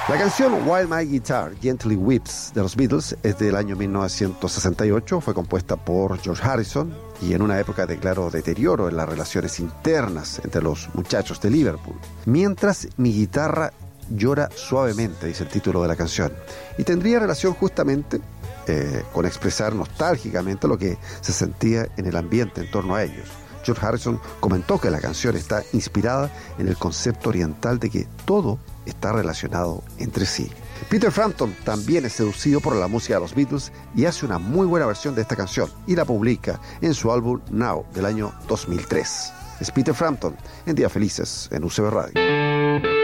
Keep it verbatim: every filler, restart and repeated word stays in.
La canción While My Guitar Gently Weeps de los Beatles es del año mil novecientos sesenta y ocho, fue compuesta por George Harrison y en una época de claro deterioro en las relaciones internas entre los muchachos de Liverpool. Mientras mi guitarra llora suavemente, dice el título de la canción, y tendría relación justamente eh, con expresar nostálgicamente lo que se sentía en el ambiente en torno a ellos. George Harrison comentó que la canción está inspirada en el concepto oriental de que todo está relacionado entre sí. Peter Frampton también es seducido por la música de los Beatles y hace una muy buena versión de esta canción y la publica en su álbum Now del año dos mil tres. Es Peter Frampton en Días Felices en U C B Radio.